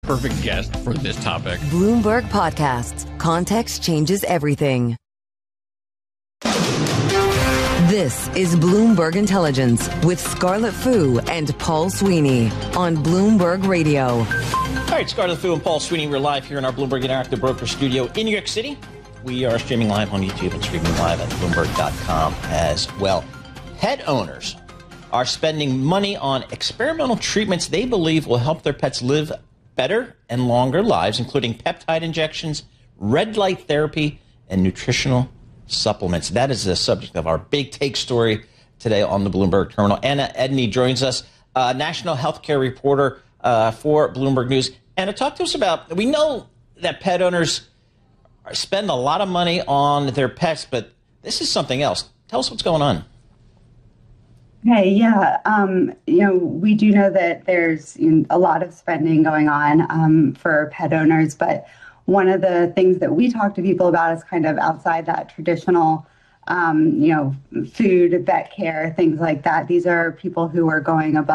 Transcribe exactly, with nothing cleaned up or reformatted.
perfect guest for this topic. Bloomberg Podcasts. Context changes everything. This is Bloomberg Intelligence with Scarlett Fu and Paul Sweeney on Bloomberg Radio. All right, Scarlett Fu and Paul Sweeney, we're live here in our Bloomberg Interactive Broker studio in New York City. We are streaming live on YouTube and streaming live at Bloomberg dot com as well. Pet owners are spending money on experimental treatments they believe will help their pets live better and longer lives, including peptide injections, red light therapy, and nutritional supplements. That is the subject of our big take story today on the Bloomberg Terminal. Anna Edney joins us, uh, national healthcare reporter uh, for Bloomberg News. Anna, talk to us about, we know that pet owners spend a lot of money on their pets, but this is something else. Tell us what's going on. Hey, yeah, um, you know, we do know that there's you know, a lot of spending going on um, for pet owners, but one of the things that we talk to people about is kind of outside that traditional, um, you know, food, vet care, things like that. These are people who are going above